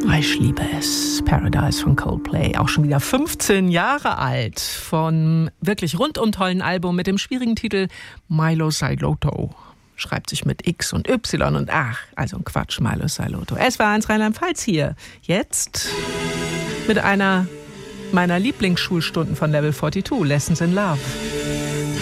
Ich liebe es. Paradise von Coldplay. Auch schon wieder 15 Jahre alt. Von wirklich rundum tollen Album mit dem schwierigen Titel Mylo Xyloto. Schreibt sich mit X und Y und ach, also ein Quatsch, Mylo Xyloto. Es war eins Rheinland-Pfalz hier. Jetzt mit einer meiner Lieblingsschulstunden von Level 42, Lessons in Love.